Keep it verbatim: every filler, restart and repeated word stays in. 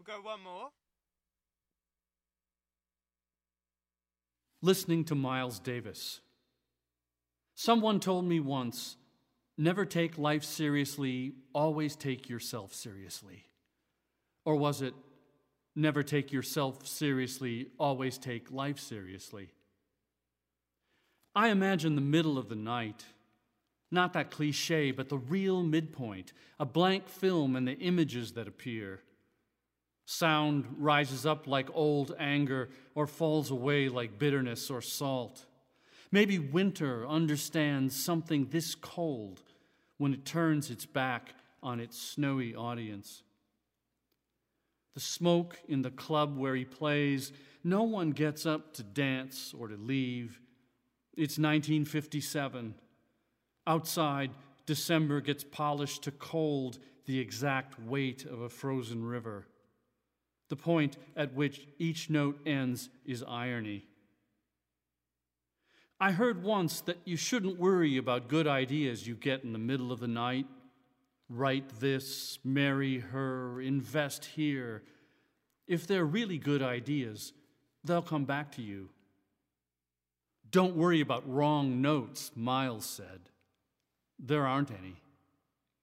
go one more. Listening to Miles Davis. Someone told me once, never take life seriously, always take yourself seriously. Or was it, never take yourself seriously, always take life seriously? I imagine the middle of the night, not that cliche, but the real midpoint, a blank film and the images that appear. Sound rises up like old anger or falls away like bitterness or salt. Maybe winter understands something this cold when it turns its back on its snowy audience. The smoke in the club where he plays, no one gets up to dance or to leave. It's nineteen fifty-seven. Outside, December gets polished to cold, the exact weight of a frozen river. The point at which each note ends is irony. I heard once that you shouldn't worry about good ideas you get in the middle of the night. Write this, marry her, invest here. If they're really good ideas, they'll come back to you. Don't worry about wrong notes, Miles said. There aren't any.